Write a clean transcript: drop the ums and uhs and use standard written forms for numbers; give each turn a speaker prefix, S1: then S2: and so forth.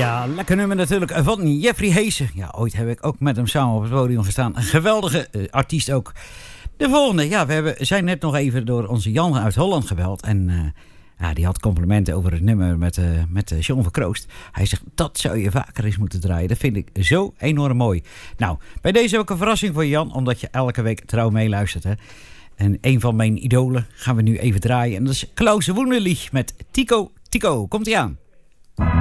S1: Ja, lekker nummer natuurlijk van Jeffrey Heesen. Ja, ooit heb ik ook met hem samen op het podium gestaan. Een geweldige artiest ook. De volgende, ja, we zijn net nog even door onze Jan uit Holland gebeld. En ja, die had complimenten over het nummer met John Verkroost. Hij zegt, dat zou je vaker eens moeten draaien. Dat vind ik zo enorm mooi. Nou, bij deze ook een verrassing voor Jan, omdat je elke week trouw meeluistert, hè. En een van mijn idolen gaan we nu even draaien. En dat is Klaus Wunderlich met Tico Tico. Komt-ie aan.